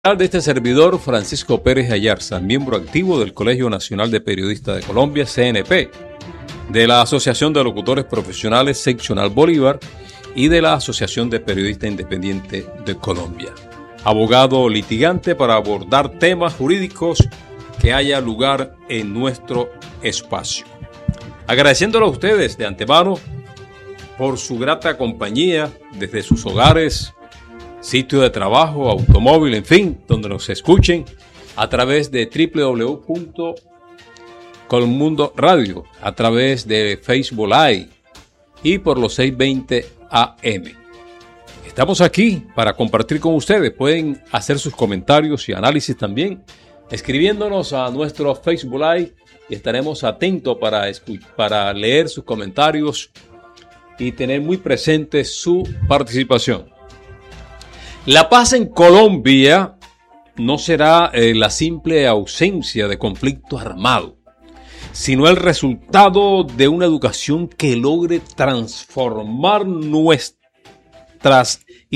De este servidor, Francisco Pérez Ayarza, miembro activo del Colegio Nacional de Periodistas de Colombia, CNP, de la Asociación de Locutores Profesionales Seccional Bolívar y de la Asociación de Periodistas Independientes de Colombia. Abogado litigante para abordar temas jurídicos que haya lugar en nuestro espacio. Agradeciéndolo a ustedes de antemano por su grata compañía desde sus hogares, sitio de trabajo, automóvil, en fin, donde nos escuchen a través de www.colmundo radio, a través de Facebook Live y por los 620 AM. Estamos aquí para compartir con ustedes. Pueden hacer sus comentarios y análisis también escribiéndonos a nuestro Facebook Live y estaremos atentos para leer sus comentarios y tener muy presente su participación. La paz en Colombia no será la simple ausencia de conflicto armado, sino el resultado de una educación que logre transformar nuestras